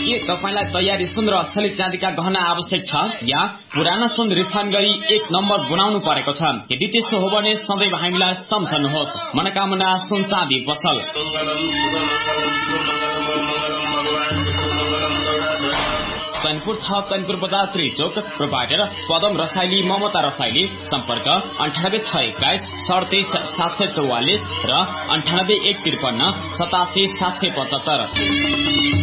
के तपाईलाई तयारी सुन र असली चाँदीका गहना आवश्यक छ या पुराना सुन रिफाइन गरी एक नम्बर बनाउनु परेको छ? यदि त्यसो हो भने सधैँ हामीलाई सम्झनुहोस् मनोकामना सुन चाँदी पसल। चैनपुर 6 चैनपुर बजार त्रिचोक। प्रोभाइडर पदम रसाइली ममता रसाइली। सम्पर्क 9861 37 744 र 98 153 87 775।